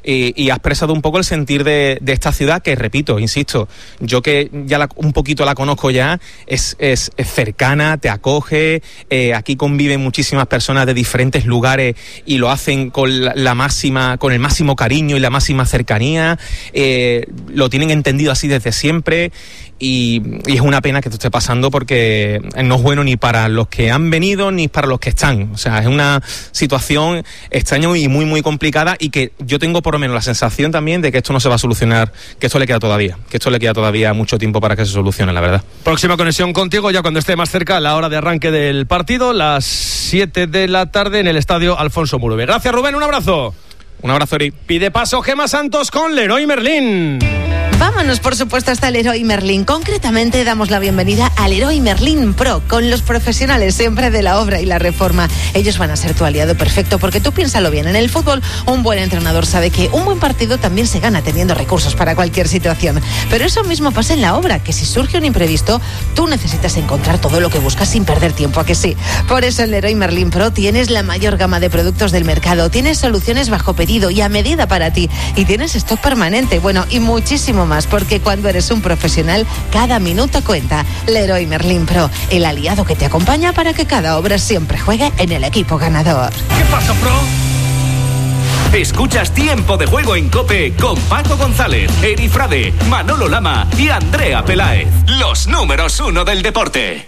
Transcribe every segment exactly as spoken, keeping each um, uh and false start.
y, y ha expresado un poco el sentir de, de esta ciudad que, repito, insisto, yo que ya la, un poquito la conozco ya, es, es, es cercana, te acoge, eh, aquí conviven muchísimas personas de diferentes lugares y lo hacen con la, la máxima, con el máximo cariño y la máxima cercanía, eh, lo tienen entendido así desde siempre. Y, y es una pena que esto esté pasando porque no es bueno ni para los que han venido ni para los que están. O sea, es una situación extraña y muy, muy complicada y que yo tengo por lo menos la sensación también de que esto no se va a solucionar, que esto le queda todavía, que esto le queda todavía mucho tiempo para que se solucione, la verdad. Próxima conexión contigo ya cuando esté más cerca la hora de arranque del partido, las siete de la tarde en el estadio Alfonso Murube. Gracias, Rubén, un abrazo. Un abrazo, Eri. Pide paso Gemma Santos con Leroy Merlin. Vámonos, por supuesto, hasta Leroy Merlin. Concretamente, damos la bienvenida al Leroy Merlin Pro, con los profesionales siempre de la obra y la reforma. Ellos van a ser tu aliado perfecto, porque tú piénsalo bien. En el fútbol, un buen entrenador sabe que un buen partido también se gana teniendo recursos para cualquier situación. Pero eso mismo pasa en la obra, que si surge un imprevisto, tú necesitas encontrar todo lo que buscas sin perder tiempo, ¿a que sí? Por eso en Leroy Merlin Pro tienes la mayor gama de productos del mercado, tienes soluciones bajo pedido y a medida para ti, y tienes stock permanente, bueno, y muchísimo más, porque cuando eres un profesional, cada minuto cuenta. Leroy Merlin Pro, el aliado que te acompaña para que cada obra siempre juegue en el equipo ganador. ¿Qué pasa, Pro? Escuchas Tiempo de Juego en COPE con Paco González, Eri Frade, Manolo Lama y Andrea Peláez. Los números uno del deporte.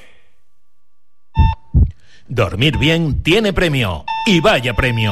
Dormir bien tiene premio. Y vaya premio.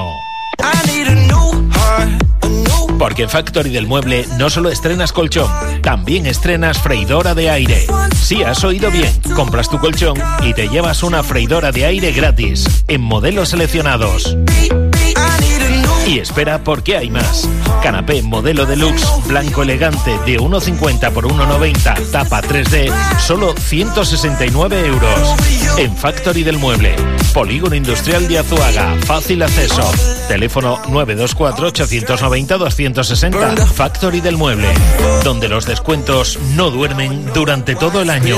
Porque en Factory del Mueble no solo estrenas colchón, también estrenas freidora de aire. Sí, has oído bien, compras tu colchón y te llevas una freidora de aire gratis, en modelos seleccionados. Y espera, porque hay más. Canapé modelo deluxe, blanco elegante, de uno cincuenta por uno noventa, tapa tres D, solo ciento sesenta y nueve euros. En Factory del Mueble, Polígono Industrial de Azuaga, fácil acceso. Teléfono nueve dos cuatro, ocho nueve cero, dos seis cero. Factory del Mueble, donde los descuentos no duermen durante todo el año.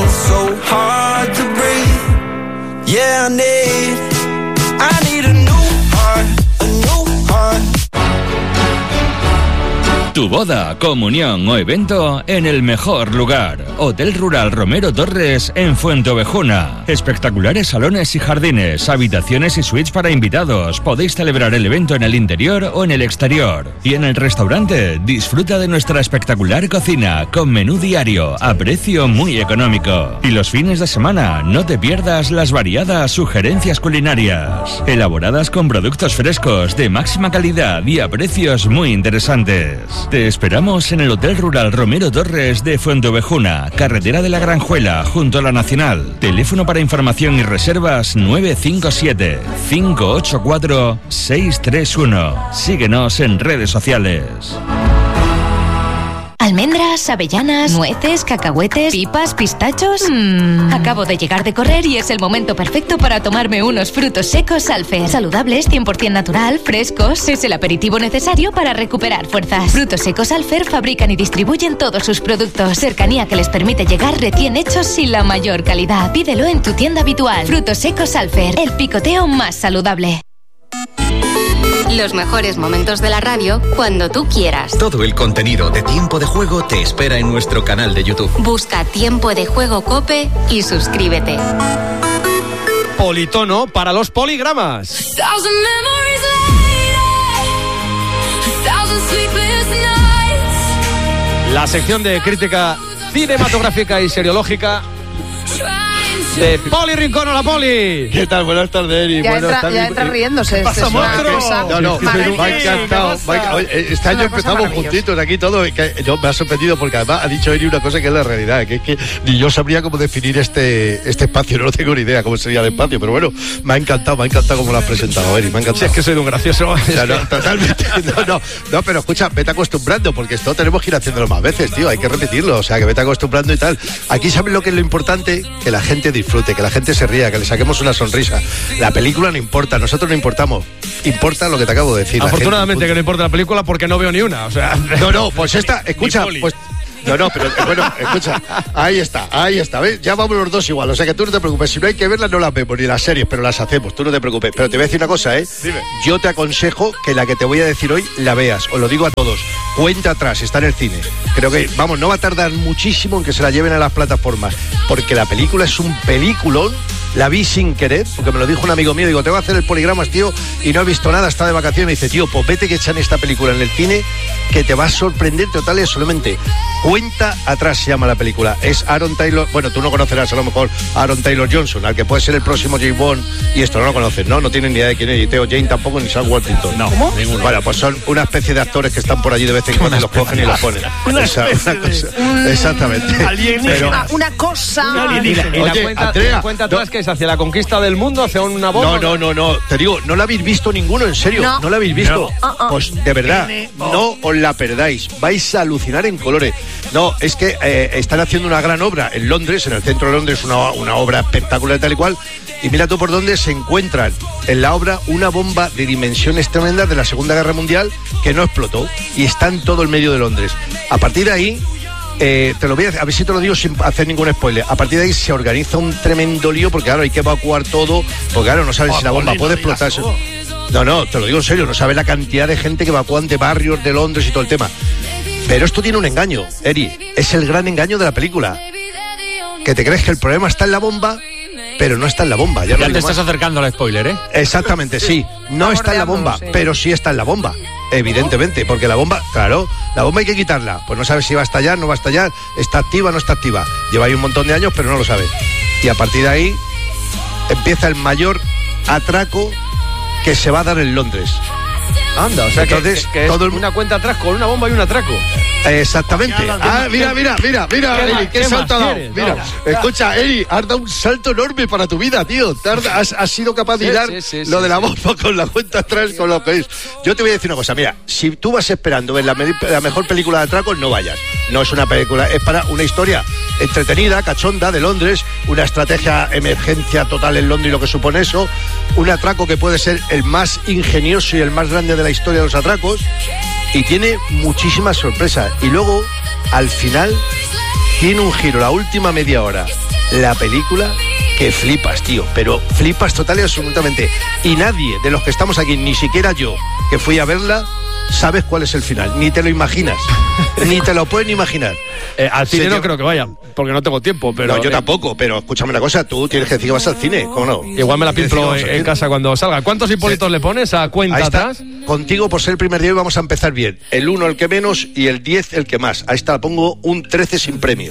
Tu boda, comunión o evento en el mejor lugar. Hotel Rural Romero Torres en Fuenteovejuna. Espectaculares salones y jardines, habitaciones y suites para invitados. Podéis celebrar el evento en el interior o en el exterior. Y en el restaurante, disfruta de nuestra espectacular cocina con menú diario a precio muy económico. Y los fines de semana, no te pierdas las variadas sugerencias culinarias, elaboradas con productos frescos de máxima calidad y a precios muy interesantes. Te esperamos en el Hotel Rural Romero Torres de Fuenteovejuna, carretera de la Granjuela, junto a la Nacional. Teléfono para información y reservas nueve cinco siete, cinco ocho cuatro, seis tres uno. Síguenos en redes sociales. Almendras, avellanas, nueces, cacahuetes, pipas, pistachos. Mm. Acabo de llegar de correr y es el momento perfecto para tomarme unos frutos secos Alfer. Saludables, cien por ciento natural, frescos. Es el aperitivo necesario para recuperar fuerzas. Frutos secos Alfer fabrican y distribuyen todos sus productos. Cercanía que les permite llegar recién hechos y la mayor calidad. Pídelo en tu tienda habitual. Frutos secos Alfer, el picoteo más saludable. Los mejores momentos de la radio cuando tú quieras. Todo el contenido de Tiempo de Juego te espera en nuestro canal de YouTube. Busca Tiempo de Juego COPE y suscríbete. Politono para los poligramas. La sección de crítica cinematográfica y seriológica de Poli Rincón. Hola, Poli. ¿Qué tal? Buenas tardes, Eri. Ya, Buenas entra, tardes. ya entra riéndose. ¿Qué pasa, es una monstruo? cosa No, no, me ha encantado. Me ha- oye, este año Una cosa empezamos maravillosa. juntitos aquí todo. Que, no, me ha sorprendido porque además ha dicho Eri una cosa que es la realidad, que es que ni yo sabría cómo definir este, este espacio. No tengo ni idea cómo sería el espacio, pero bueno, me ha encantado, me ha encantado cómo lo has presentado, Eri. Me ha encantado. Si es que soy de un gracioso. O sea, no, totalmente. No, no, no, pero escucha, vete acostumbrando, porque esto tenemos que ir haciéndolo más veces, tío. Hay que repetirlo, o sea, que vete acostumbrando y tal. Aquí sabes lo que es lo importante, que la gente disfrute, que la gente se ría, que le saquemos una sonrisa. La película no importa, nosotros no importamos. Importa lo que te acabo de decir. la Afortunadamente gente, que no importa la película porque no veo ni una. O sea, no, no, pues esta, escucha, Poli. pues No, no, pero bueno, escucha, ahí está, ahí está, ¿ves? Ya vamos los dos igual, o sea que tú no te preocupes, si no hay que verlas no las vemos, ni las series, pero las hacemos, tú no te preocupes. Pero te voy a decir una cosa, ¿eh? Dime. Yo te aconsejo que la que te voy a decir hoy la veas, os lo digo a todos, cuenta atrás, está en el cine. Creo que, vamos, no va a tardar muchísimo en que se la lleven a las plataformas, porque la película es un peliculón. La vi sin querer, porque me lo dijo un amigo mío, digo, te voy a hacer el poligramas, tío, y no he visto nada, está de vacaciones, me dice, tío, pues vete que echan esta película en el cine, que te va a sorprender total y solamente. Cuenta atrás se llama la película, es Aaron Taylor, bueno, tú no conocerás a lo mejor a Aaron Taylor Johnson, al que puede ser el próximo James Bond, y esto no lo conoces, ¿no? No tienen ni idea de quién es, y Theo Jane tampoco, ni Sam Worthington. No, ¿Cómo? Ninguno. Bueno, pues son una especie de actores que están por allí de vez en cuando y los cogen y los ponen. Una O sea, especie una cosa- de- Exactamente. Alienígena. Pero- Una, una cosa. Y la, y la Oye, cuenta, Andrea, la cuenta atrás no- que es hacia la conquista del mundo, hacia una bomba. No, no, no, no. Te digo, no la habéis visto ninguno, en serio. No. No, la habéis visto. No. Uh-uh. Pues de verdad, no os la perdáis. Vais a alucinar en colores. No, es que eh, están haciendo una gran obra en Londres, en el centro de Londres, una, una obra espectacular tal y cual. Y mira tú por dónde se encuentran en la obra una bomba de dimensiones tremendas de la Segunda Guerra Mundial que no explotó y está en todo el medio de Londres. A partir de ahí, eh, te lo voy a, a ver si te lo digo sin hacer ningún spoiler. A partir de ahí se organiza un tremendo lío porque claro, hay que evacuar todo, porque claro, no sabes si la bomba puede explotar. No, no, te lo digo en serio, no sabes la cantidad de gente que evacúan de barrios de Londres y todo el tema. Pero esto tiene un engaño, Eri, es el gran engaño de la película. Que te crees que el problema está en la bomba, pero no está en la bomba. Ya, Ya no te digo estás más. acercando al spoiler, ¿eh? Exactamente, sí. No está en la bomba, bordeándolo, sí. pero sí está en la bomba. Evidentemente, porque la bomba, claro, la bomba hay que quitarla. Pues no sabes si va a estallar, no va a estallar, está activa, no está activa. Lleva ahí un montón de años, pero no lo sabes. Y a partir de ahí empieza el mayor atraco que se va a dar en Londres. Anda, o sea que, Entonces, que es todo el- una cuenta atrás con una bomba y un atraco. Exactamente. Ah, mira, mira, mira, mira, ¿Qué Eri, más- qué qué salto ha más dado. quieres? Mira, No. escucha, Eri, has dado un salto enorme para tu vida, tío. Te has, has- has sido capaz de Sí, hilar sí, sí, lo sí, de la sí. bomba con la cuenta atrás, con lo que es. Yo te voy a decir una cosa, mira, si tú vas esperando ver la, me- la mejor película de atracos, no vayas. No es una película, es para una historia entretenida, cachonda, de Londres, una estrategia emergencia total en Londres y lo que supone eso, un atraco que puede ser el más ingenioso y el más grande de la historia de los atracos, y tiene muchísimas sorpresas. Y luego, al final, tiene un giro, la última media hora, la película, que flipas, tío, pero flipas total y absolutamente. Y nadie de los que estamos aquí, ni siquiera yo, que fui a verla, sabes cuál es el final, ni te lo imaginas, ni te lo pueden imaginar. Eh, al cine Se no lle- creo que vaya, porque no tengo tiempo, pero... no, yo eh, tampoco, pero escúchame una cosa, tú tienes que decir que vas al cine, ¿cómo no? Igual me la Tienes que decir que pimplo vas en, al en cine. casa cuando salga. ¿Cuántos hipólitos Sí. le pones a cuenta Ahí está. atrás? Contigo, por ser el primer día, hoy vamos a empezar bien. El uno el que menos y el diez el que más. Ahí está, pongo un trece sin premio.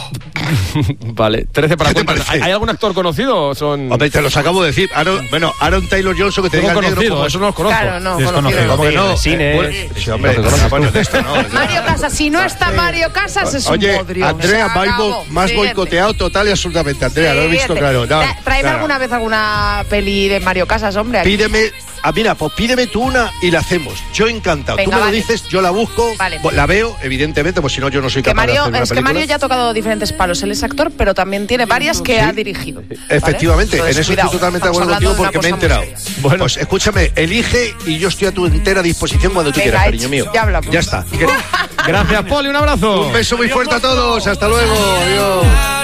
Vale, trece para ¿Qué te cuenta. parece? ¿Hay, hay algún actor conocido o son...? Hombre, te los acabo de decir. Aaron, bueno, Aaron Taylor Johnson, que te Tengo diga el negro conocido, como- eso no los conozco. Claro, no, Desconocido. conocido. ¿Cómo que no? De cine, Eh, bueno, sí, hombre, no te conozco. bueno, de esto no. Mario Casas, si no está Mario Casas es Oye, un bodrio. Andrea, Se más, acabó. bo- más Siguiente. boicoteado total y absolutamente. Andrea, lo he visto Siguiente. claro. No, Tra- Tráeme claro. alguna vez alguna peli de Mario Casas, hombre. aquí. Pídeme, ah, mira, pues pídeme tú una y la hacemos. Yo encantado. Venga, tú me vale. lo dices, yo la busco, Vale. la veo, evidentemente, pues si no, yo no soy Que capaz de Mario, hacer una es que película. Mario ya ha tocado diferentes palos. Él es actor, pero también tiene varias que Sí. ha dirigido. ¿vale? Efectivamente, Entonces, en eso cuidado, estoy totalmente de estamos acuerdo contigo hablando porque de me he una cosa enterado. muy seria. Bueno. Pues escúchame, elige y yo estoy a tu entera disposición cuando tú Venga, quieras, hecho. cariño mío. Ya hablamos. Ya está. Gracias, Poli, un abrazo. Un beso muy fuerte a todos. Hasta luego. Adiós.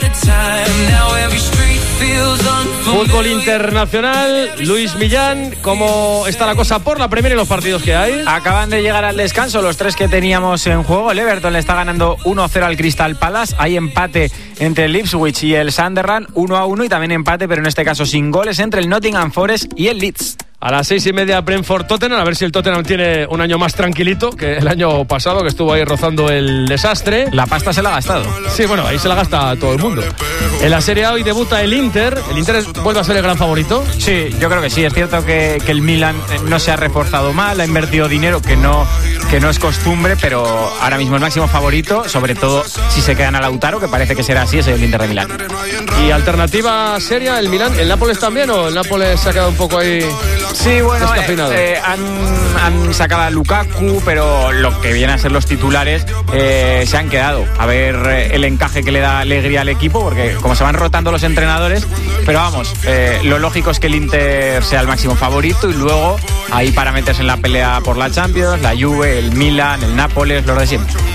Fútbol internacional, Luis Millán, ¿cómo está la cosa por la Premier y los partidos que hay? Acaban de llegar al descanso los tres que teníamos en juego. El Everton le está ganando uno cero al Crystal Palace. Hay empate entre el Ipswich y el Sunderland, uno a uno, y también empate, pero en este caso sin goles, entre el Nottingham Forest y el Leeds. A las seis y media, Brentford-Tottenham, a ver si el Tottenham tiene un año más tranquilito que el año pasado, que estuvo ahí rozando el desastre. La pasta se la ha gastado. Sí, bueno, ahí se la gasta todo el mundo. En la Serie A hoy debuta el Inter. ¿El Inter es- vuelve a ser el gran favorito? Sí, yo creo que sí. Es cierto que, que el Milan eh, no se ha reforzado mal, ha invertido dinero que no, que no es costumbre, pero ahora mismo el máximo favorito, sobre todo si se quedan a Lautaro, que parece que será así, es el Inter de Milán. Y alternativa seria, el Milán. ¿El Nápoles también o el Nápoles se ha quedado un poco ahí? Sí, bueno, eh, descafeinado? eh, han, han sacado a Lukaku, pero lo que vienen a ser los titulares eh, se han quedado. A ver eh, el encaje que le da alegría al equipo, porque como se van rotando los entrenadores, pero vamos, eh, lo lógico es que el Inter sea el máximo favorito y luego ahí para meterse en la pelea por la Champions, la Juve, el Milan, el Nápoles, los de siempre.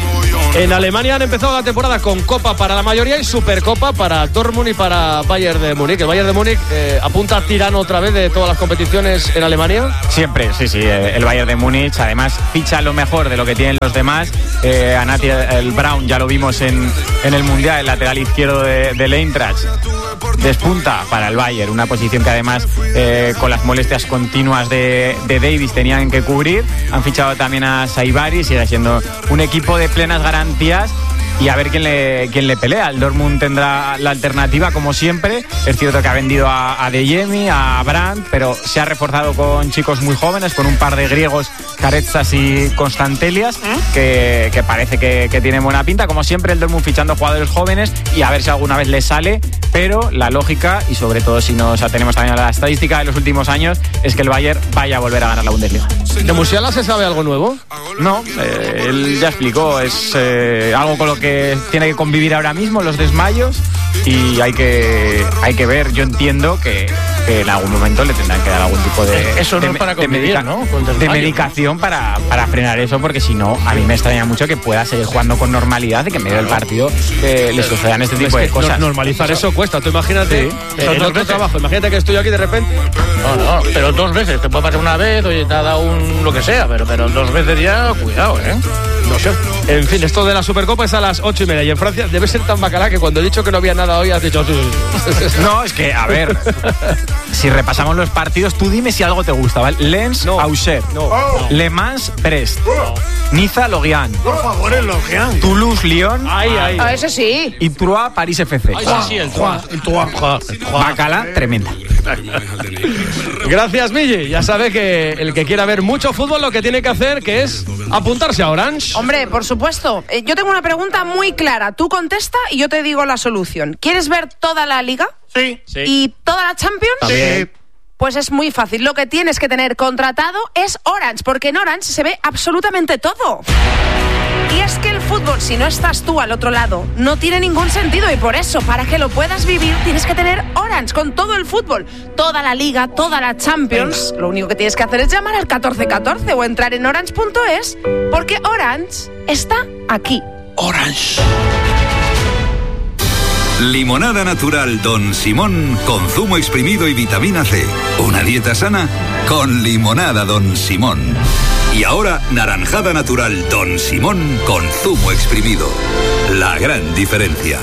En Alemania han empezado la temporada con Copa para la mayoría y Supercopa para Dortmund y para Bayern de Múnich. El Bayern de Múnich eh, apunta a tirano otra vez de todas las competiciones en Alemania. Siempre, sí, sí, el Bayern de Múnich además ficha lo mejor de lo que tienen los demás. Eh, a Nati, el Brown, ya lo vimos en, en el Mundial, el lateral izquierdo de, del Eintracht. Despunta para el Bayern, una posición que además eh, con las molestias continuas de, de Davis tenían que cubrir. Han fichado también a Saibari, sigue siendo un equipo de plenas garantías. Y a ver quién le, quién le pelea. El Dortmund tendrá la alternativa, como siempre. Es cierto que ha vendido a, a De Jemi, a Brandt, pero se ha reforzado con chicos muy jóvenes, con un par de griegos, Karetsas y Constantelias, que, que parece que, que tienen buena pinta. Como siempre, el Dortmund fichando jugadores jóvenes y a ver si alguna vez le sale. Pero la lógica, y sobre todo si nos atenemos también a la estadística de los últimos años, es que el Bayern vaya a volver a ganar la Bundesliga. ¿De Musiala se sabe algo nuevo? No, eh, él ya explicó, es eh, algo con lo que tiene que convivir ahora mismo, los desmayos, y hay que hay que ver. Yo entiendo que, que en algún momento le tendrán que dar algún tipo de eso no de, es para de, convivir, medica, ¿no? Con de medicación para, para frenar eso, porque si no, a mí me extraña mucho que pueda seguir jugando con normalidad y que en medio del partido eh, le sucedan este tipo es de que cosas. Normalizar eso cuesta. Tú imagínate, sí. eh, en otro trabajo, imagínate que estoy aquí de repente. No, no, pero dos veces, te puede pasar una vez, oye, te ha dado un lo que sea, pero, pero dos veces ya, cuidado, ¿eh? No sé. En fin, esto de la Supercopa es a las ocho y media. Y en Francia debe ser tan bacalá que cuando he dicho que no había nada hoy has dicho... No, es que, a ver, si repasamos los partidos, tú dime si algo te gusta, ¿vale? Lens, no, Auxerre, no, no. Le Mans, Brest, no. Niza, Lorient. Por favor, el Lorient. Toulouse, Lyon. Ay, ay. Ah, ese sí. Y Troyes, París F C. Ay, sí, sí, el Troyes. El Troyes. Bacala, tremenda. Gracias, Mille. Ya sabe que el que quiera ver mucho fútbol lo que tiene que hacer que es apuntarse a Orange. Hombre, por supuesto. Eh, yo tengo una pregunta muy clara. Tú contesta y yo te digo la solución. ¿Quieres ver toda la Liga? Sí. sí. ¿Y toda la Champions? Sí. Pues es muy fácil. Lo que tienes que tener contratado es Orange, porque en Orange se ve absolutamente todo. Y es que el fútbol, si no estás tú al otro lado, no tiene ningún sentido. Y por eso, para que lo puedas vivir, tienes que tener Orange con todo el fútbol. Toda la Liga, toda la Champions. Lo único que tienes que hacer es llamar al catorce catorce o entrar en orange punto es, porque Orange está aquí. Orange. Limonada natural Don Simón con zumo exprimido y vitamina C. Una dieta sana con limonada Don Simón. Y ahora, naranjada natural Don Simón con zumo exprimido. La gran diferencia.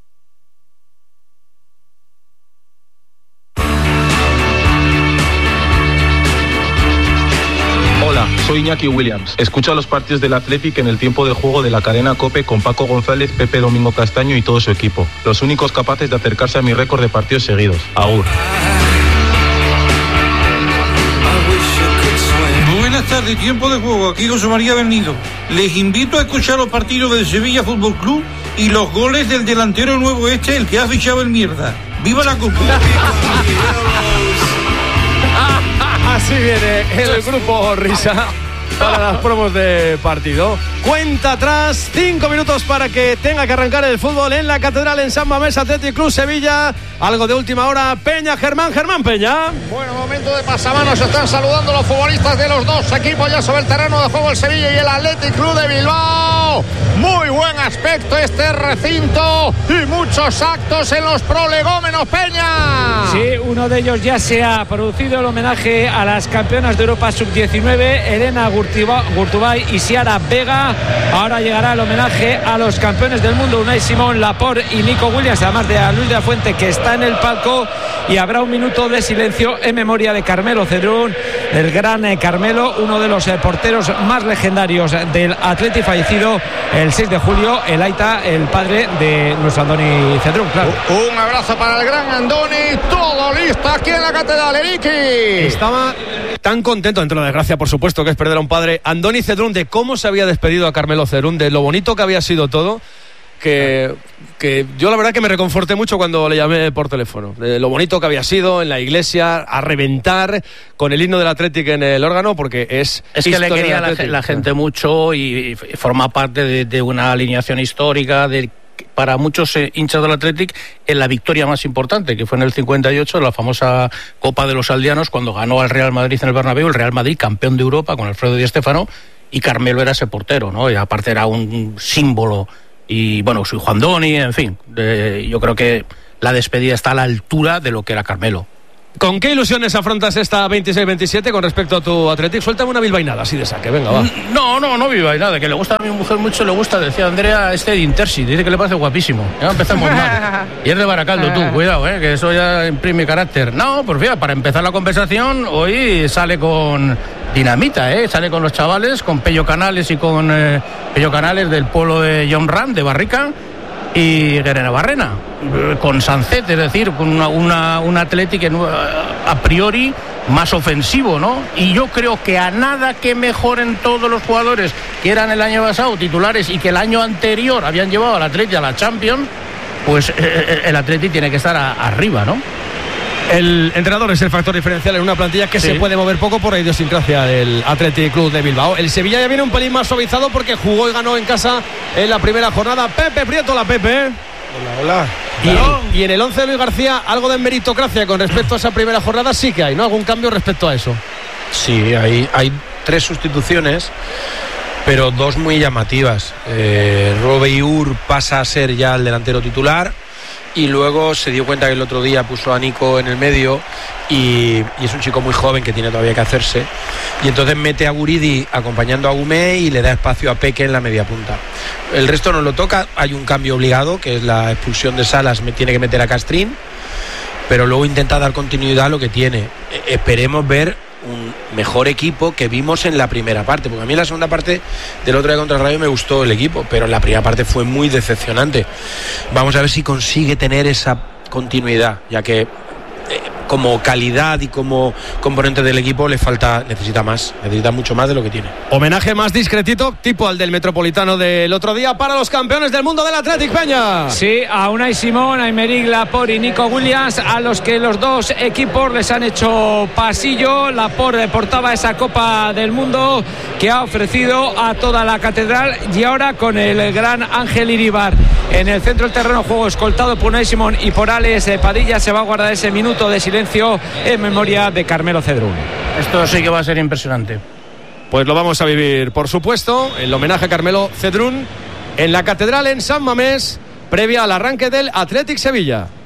Hola, soy Iñaki Williams. Escucha los partidos del Athletic en el tiempo de juego de la cadena COPE con Paco González, Pepe Domingo Castaño y todo su equipo. Los únicos capaces de acercarse a mi récord de partidos seguidos. Agur. Buenas tardes, tiempo de juego, aquí José María Bernido. Les invito a escuchar los partidos del Sevilla Fútbol Club y los goles del delantero nuevo este, el que ha fichado el mierda. ¡Viva la Copa! Así viene el grupo Risa para las promos de partido. Cuenta atrás, cinco minutos para que tenga que arrancar el fútbol en la Catedral en San Mamés, Athletic Club Sevilla. Algo de última hora, Peña, Germán, Germán Peña. Bueno, momento de pasamanos, están saludando los futbolistas de los dos equipos ya sobre el terreno de juego, el Sevilla y el Athletic Club de Bilbao. Muy buen aspecto este recinto y muchos actos en los prolegómenos, Peña. Sí, uno de ellos ya se ha producido, el homenaje a las campeonas de Europa sub diecinueve, Elena Gurtubay y Siara Vega. Ahora llegará el homenaje a los campeones del mundo, Unai Simón, Laporte y Nico Williams, además de a Luis de la Fuente, que está en el palco, y habrá un minuto de silencio en memoria de Carmelo Cedrún, el gran Carmelo, uno de los porteros más legendarios del Athletic, fallecido el seis de julio, el Aita, el padre de nuestro Andoni Cedrún, claro. Un abrazo para el gran Andoni, todo listo aquí en la Catedral, Eriki. Estaba tan contento, dentro de la desgracia, por supuesto, que es perder a un padre, Andoni Cedrún, de cómo se había despedido a Carmelo Cedrún, de lo bonito que había sido todo, que, que yo la verdad que me reconforté mucho cuando le llamé por teléfono, de lo bonito que había sido en la iglesia, a reventar con el himno del Athletic en el órgano, porque es es que le quería la, la gente mucho y, y forma parte de, de una alineación histórica de, para muchos eh, hinchas del Athletic, en la victoria más importante, que fue en el cincuenta y ocho, la famosa Copa de los Aldeanos, cuando ganó al Real Madrid en el Bernabéu, el Real Madrid campeón de Europa con Alfredo Di Stéfano, y Carmelo era ese portero, ¿no? Y aparte era un símbolo. Y bueno, soy Juan Doni, en fin, eh, yo creo que la despedida está a la altura de lo que era Carmelo. ¿Con qué ilusiones afrontas esta veintiséis veintisiete con respecto a tu Athletic? Suéltame una bilbainada así de saque, venga, va. No, no, no bilbainada, que le gusta a mi mujer mucho, le gusta, decía Andrea, este de Intersi, dice que le parece guapísimo. Ya empezamos mal. Y es de Baracaldo, tú, cuidado, eh, que eso ya imprime carácter. No, pues fíjate, para empezar la conversación, hoy sale con dinamita, eh, sale con los chavales, con Pello Canales y con eh, Pello Canales del pueblo de John Ram, de Barrica, y Guerrera Barrena, con Sancet, es decir, con una, una, un Athletic a priori más ofensivo, ¿no? Y yo creo que a nada que mejoren todos los jugadores que eran el año pasado titulares y que el año anterior habían llevado al Athletic a la Champions, pues eh, el Athletic tiene que estar a, arriba, ¿no? El entrenador es el factor diferencial en una plantilla que sí. se puede mover poco por la idiosincrasia del Athletic Club de Bilbao. El Sevilla ya viene un pelín más suavizado porque jugó y ganó en casa en la primera jornada. Pepe Prieto, la Pepe. Hola, hola. Y, el, y en el once de Luis García, algo de meritocracia con respecto a esa primera jornada sí que hay, ¿no? ¿Algún cambio respecto a eso? Sí, hay, hay tres sustituciones, pero dos muy llamativas. Eh, Robeyur pasa a ser ya el delantero titular. Y luego se dio cuenta que el otro día puso a Nico en el medio y, y es un chico muy joven que tiene todavía que hacerse. Y entonces mete a Guridi acompañando a Gumé y le da espacio a Peque en la media punta. El resto no lo toca, hay un cambio obligado, que es la expulsión de Salas, me tiene que meter a Castrín, pero luego intenta dar continuidad a lo que tiene. E- esperemos ver un mejor equipo que vimos en la primera parte, porque a mí en la segunda parte del otro día contra el Rayo me gustó el equipo, pero en la primera parte fue muy decepcionante. Vamos a ver si consigue tener esa continuidad, ya que eh, como calidad y como componente del equipo le falta, necesita más, necesita mucho más de lo que tiene. Homenaje más discretito, tipo al del Metropolitano del otro día, para los campeones del mundo del Athletic, Peña. Sí, a Unai Simón, a Aymeric Laporte y Nico Williams, a los que los dos equipos les han hecho pasillo. Laporte portaba esa Copa del Mundo que ha ofrecido a toda la catedral, y ahora con el gran Ángel Iribar en el centro del terreno de juego, escoltado por Unai Simón y por Alex Padilla, se va a guardar ese minuto de silencio en memoria de Carmelo Cedrún. Esto sí que va a ser impresionante. Pues lo vamos a vivir, por supuesto, el homenaje a Carmelo Cedrún en la catedral en San Mamés, previa al arranque del Athletic Sevilla.